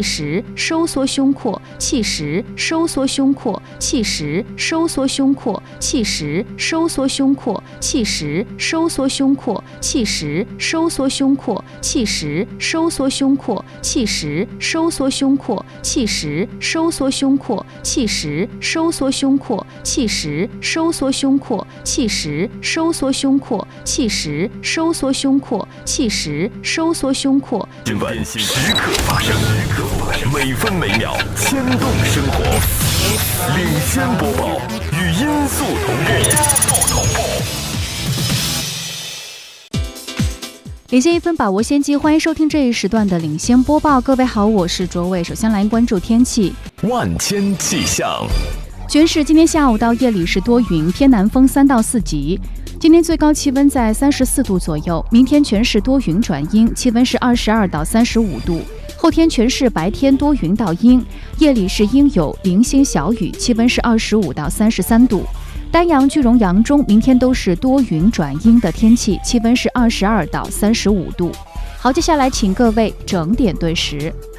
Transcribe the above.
气实，收缩胸廓，气实，收缩胸廓，气实，收缩胸廓，气实，收缩胸廓，气实，收缩胸廓，气实，收缩胸廓，气实，收缩胸廓，气实，收缩胸廓，气实，收缩胸廓，气实，收缩胸廓，气实，收缩胸廓，气实，收缩胸廓，气实，收缩胸廓，气实，收缩胸廓。 新闻时刻发生，每分每秒牵动生活。领先播报，与音速同步。 领先1分，把握先机，欢迎收听这一时段的领先播报。各位好，我是卓伟。首先来关注天气。 万千气象。 全市今天下午到夜里是多云，偏南风3到4级。今天最高气温在34度左右，明天全市多云转阴，气温是22到35度。后天全市白天多云到阴，夜里是阴有零星小雨，气温是25到33度。丹阳、句容、扬中明天都是多云转阴的天气，气温是22到35度。好，接下来请各位整点对时。